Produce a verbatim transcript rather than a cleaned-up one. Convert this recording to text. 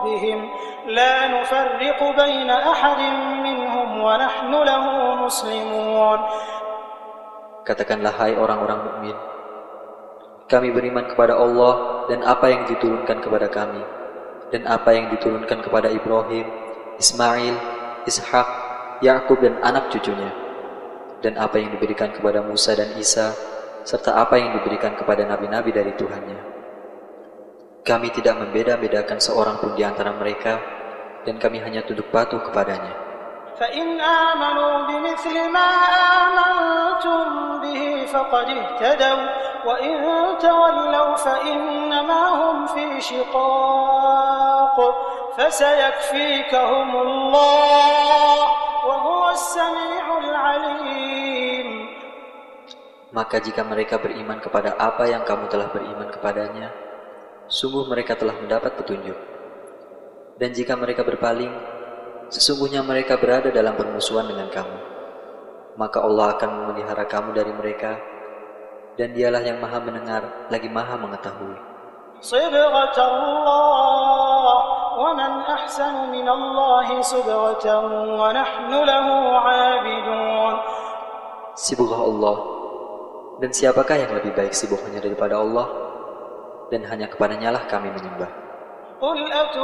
ربهم لا نفرق بين أحد منهم ونحن له مسلمون. Katakanlah, hai orang-orang mukmin, kami beriman kepada Allah dan apa yang diturunkan kepada kami, dan apa yang diturunkan kepada Ibrahim, Ismail, Ishak, Yakub dan anak cucunya, dan apa yang diberikan kepada Musa dan Isa, serta apa yang diberikan kepada nabi-nabi dari Tuhannya. Kami tidak membeda-bedakan seorang pun di antara mereka, dan kami hanya tunduk patuh kepadanya. فَإِنْ آمَنُوا بِمِثْلِ مَا آمَنْتُمْ بِهِ فَقَدِ اهْتَدَوْا وَإِنْ تَوَلَّوْا فَإِنَّمَا هُمْ فِي شِقَاقٍ فَسَيَكْفِيكَهُمُ اللَّهُ وَهُوَ السَّمِيعُ الْعَلِيمُ. Maka jika mereka beriman kepada apa yang kamu telah beriman kepadanya, sungguh mereka telah mendapat petunjuk. Dan jika mereka berpaling, sesungguhnya mereka berada dalam permusuhan dengan kamu. Maka Allah akan memelihara kamu dari mereka, dan Dialah yang Maha Mendengar lagi Maha Mengetahui. صِبْغَةَ اللَّهِ وَمَنْ أَحْسَنُ مِنَ اللَّهِ صِبْغَةً وَنَحْنُ لَهُ عَابِدُونَ. Sibghah Allah, dan siapakah yang lebih baik sibghahnya daripada Allah, dan hanya kepadanya lah kami menyembah. قُلْ